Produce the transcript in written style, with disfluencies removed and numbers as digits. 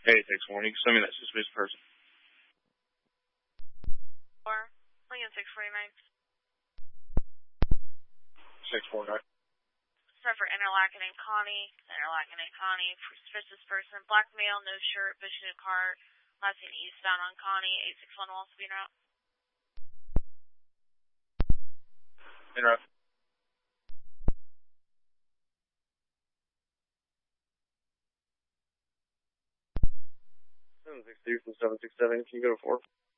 Hey, takes one. You can send me that suspicious person. 4, Lincoln 649. 649. Start for Interlaken and Connie. Suspicious person. Black male, no shirt, pushing a cart. Last seen eastbound on Connie. 861 Wall Speed route. Interrupt. Houston 767. Can you go to 4?